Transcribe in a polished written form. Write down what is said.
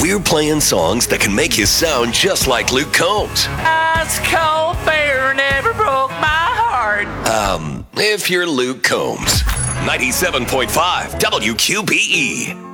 We're playing songs that can make you sound just like Luke Combs. Ice cold bear never broke my heart. If you're Luke Combs. 97.5 WQBE.